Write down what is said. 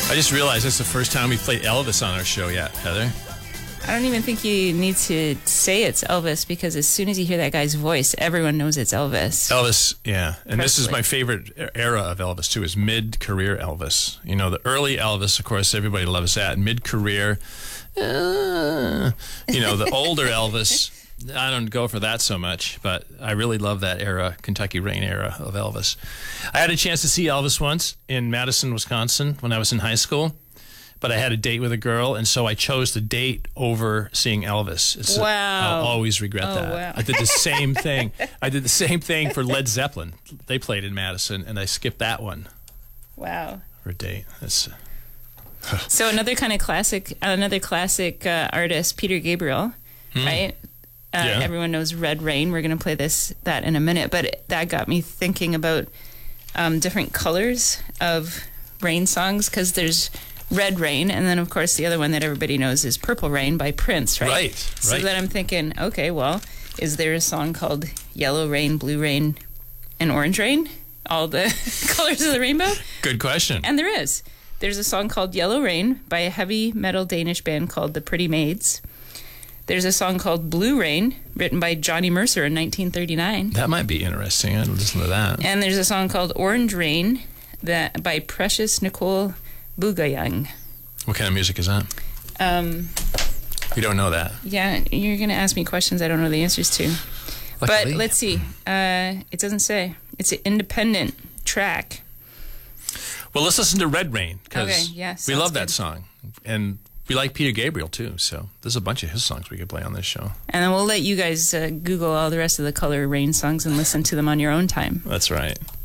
I just realized that's the first time we played Elvis on our show yet, Heather. I don't even think you need to say it's Elvis, because as soon as you hear that guy's voice, everyone knows it's Elvis. Elvis, yeah. And this is Presley. my favorite era of Elvis, too, is mid-career Elvis. You know, the early Elvis, of course, everybody loves that. Mid-career, you know, the older Elvis, I don't go for that so much, but I really love that era, Kentucky Rain era of Elvis. I had a chance to see Elvis once in Madison, Wisconsin, when I was in high school. But I had a date with a girl, and so I chose the date over seeing Elvis. Wow. I'll always regret that. Wow. I did the same thing. I did the same thing for Led Zeppelin. They played in Madison, and I skipped that one Wow. for a date. That's So another classic artist, Peter Gabriel, right? Yeah. Everyone knows Red Rain. We're going to play that in a minute, but that got me thinking about different colors of rain songs, because there's Red Rain, and then of course the other one that everybody knows is Purple Rain by Prince, right? Right. So then I'm thinking, okay, well, is there a song called Yellow Rain, Blue Rain, and Orange Rain? All the colors of the rainbow? good question. And there is. There's a song called Yellow Rain by a heavy metal Danish band called the Pretty Maids. There's a song called Blue Rain, written by Johnny Mercer in 1939. That might be interesting. I'd listen to that. And there's a song called Orange Rain by Precious Nicole Bugayang. What kind of music is that? We don't know that. Yeah, you're going to ask me questions I don't know the answers to. Luckily. But let's see. It doesn't say. It's an independent track. Well, let's listen to Red Rain, because Okay, yeah, we sounds love that good. song. And we like Peter Gabriel, too. So there's a bunch of his songs we could play on this show. And then we'll let you guys Google all the rest of the color rain songs and listen to them on your own time. That's right.